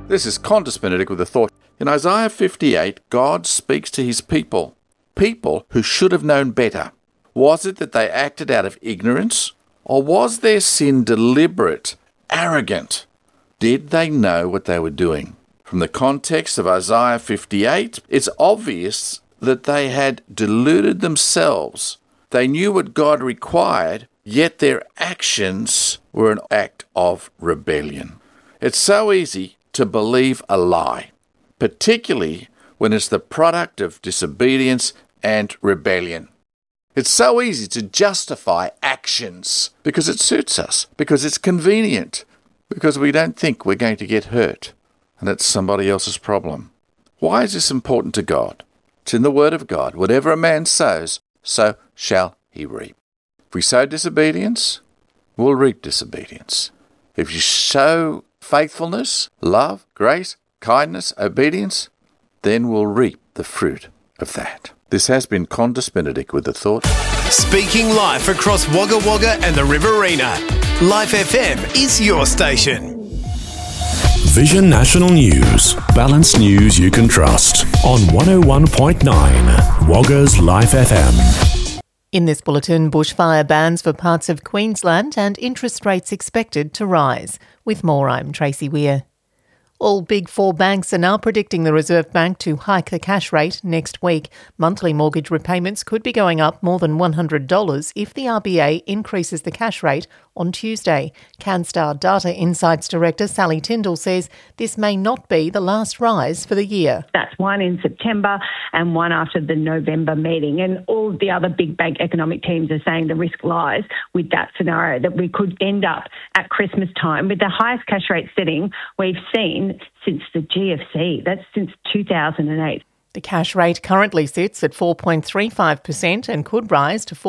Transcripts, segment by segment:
This is Qantas Benedict with a thought. In Isaiah 58, God speaks to his people who should have known better. Was it that they acted out of ignorance, or was their sin deliberate, arrogant? Did they know what they were doing? From the context of Isaiah 58, it's obvious that they had deluded themselves. They knew what God required, yet their actions were an act of rebellion. It's so easy to believe a lie, particularly when it's the product of disobedience and rebellion. It's so easy to justify actions because it suits us, because it's convenient, because we don't think we're going to get hurt, and it's somebody else's problem. Why is this important to God? It's in the Word of God. Whatever a man sows, so shall he reap. If we sow disobedience, we'll reap disobedience. If you sow faithfulness, love, grace, kindness, obedience, then we'll reap the fruit of that. This has been Qantas Benedict with the thought. Speaking life across Wagga Wagga and the Riverina. Life FM is your station. Vision National News. Balanced news you can trust. On 101.9 Wagga's Life FM. In this bulletin, bushfire bans for parts of Queensland and interest rates expected to rise. With more, I'm Tracy Weir. All Big Four banks are now predicting the Reserve Bank to hike the cash rate next week. Monthly mortgage repayments could be going up more than $100 if the RBA increases the cash rate on Tuesday. CanStar Data Insights Director Sally Tyndall says this may not be the last rise for the year. That's one in September and one after the November meeting. And all of the other big bank economic teams are saying the risk lies with that scenario, that we could end up at Christmas time with the highest cash rate setting we've seen since the GFC. That's since 2008. The cash rate currently sits at 4.35% and could rise to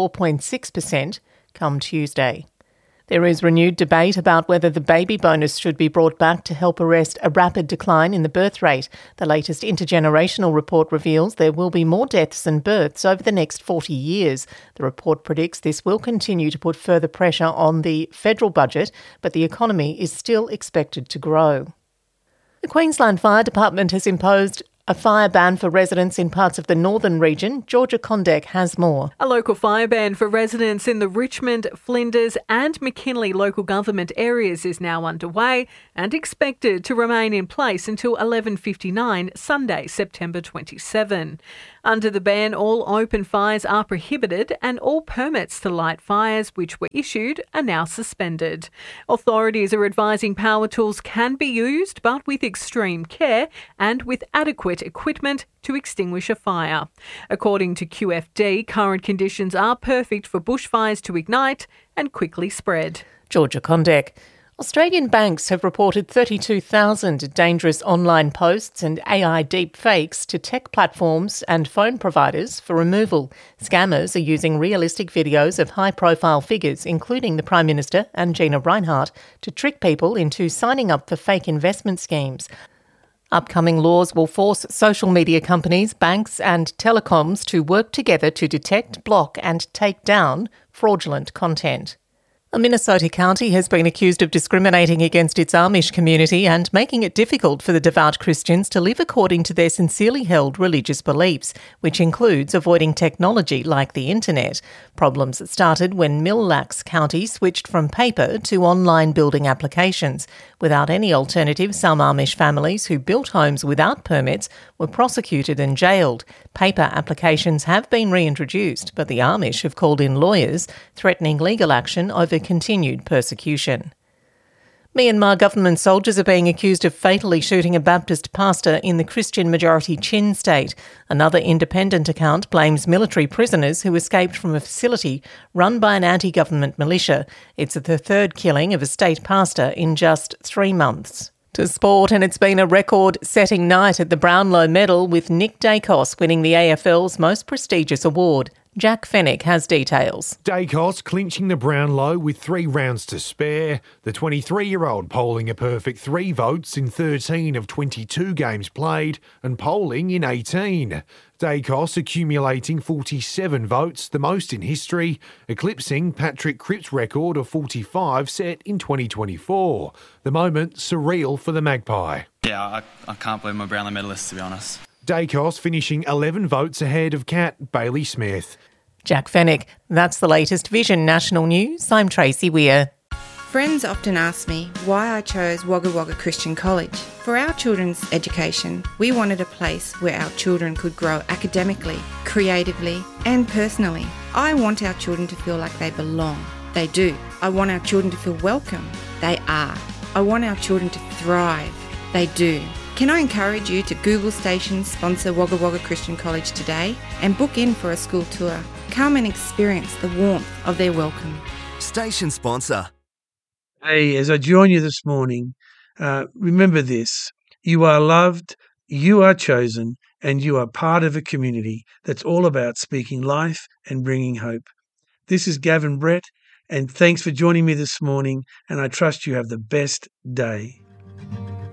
4.6% come Tuesday. There is renewed debate about whether the baby bonus should be brought back to help arrest a rapid decline in the birth rate. The latest intergenerational report reveals there will be more deaths than births over the next 40 years. The report predicts this will continue to put further pressure on the federal budget, but the economy is still expected to grow. The Queensland Fire Department has imposed a fire ban for residents in parts of the northern region. Georgia Condek has more. A local fire ban for residents in the Richmond, Flinders and McKinley local government areas is now underway and expected to remain in place until 11:59 Sunday, September 27. Under the ban, all open fires are prohibited and all permits to light fires which were issued are now suspended. Authorities are advising power tools can be used, but with extreme care and with adequate equipment to extinguish a fire. According to QFD, current conditions are perfect for bushfires to ignite and quickly spread. Georgia Condek. Australian banks have reported 32,000 dangerous online posts and AI deep fakes to tech platforms and phone providers for removal. Scammers are using realistic videos of high-profile figures, including the Prime Minister and Gina Rinehart, to trick people into signing up for fake investment schemes. Upcoming laws will force social media companies, banks and telecoms to work together to detect, block and take down fraudulent content. A Minnesota county has been accused of discriminating against its Amish community and making it difficult for the devout Christians to live according to their sincerely held religious beliefs, which includes avoiding technology like the internet. Problems started when Mille Lacs County switched from paper to online building applications. Without any alternative, some Amish families who built homes without permits were prosecuted and jailed. Paper applications have been reintroduced, but the Amish have called in lawyers, threatening legal action over continued persecution. Myanmar government soldiers are being accused of fatally shooting a Baptist pastor in the Christian-majority Chin state. Another independent account blames military prisoners who escaped from a facility run by an anti-government militia. It's the third killing of a state pastor in just 3 months. To sport, and it's been a record-setting night at the Brownlow Medal with Nick Dacos winning the AFL's most prestigious award. Jack Fennick has details. Dacos clinching the Brownlow with 3 rounds to spare. The 23-year-old polling a perfect 3 votes in 13 of 22 games played and polling in 18. Dacos accumulating 47 votes, the most in history, eclipsing Patrick Cripps' record of 45 set in 2024. The moment surreal for the Magpie. Yeah, I can't believe my Brownlow medalist, to be honest. Dacos finishing 11 votes ahead of Kat Bailey Smith. Jack Fennick. That's the latest Vision National News. I'm Tracy Weir. Friends often ask me why I chose Wagga Wagga Christian College. For our children's education, we wanted a place where our children could grow academically, creatively, and personally. I want our children to feel like they belong. They do. I want our children to feel welcome. They are. I want our children to thrive. They do. Can I encourage you to Google Stations sponsor Wagga Wagga Christian College today and book in for a school tour? Come and experience the warmth of their welcome. Station sponsor. Hey, as I join you this morning, remember this. You are loved, you are chosen, and you are part of a community that's all about speaking life and bringing hope. This is Gavin Brett, and thanks for joining me this morning, and I trust you have the best day.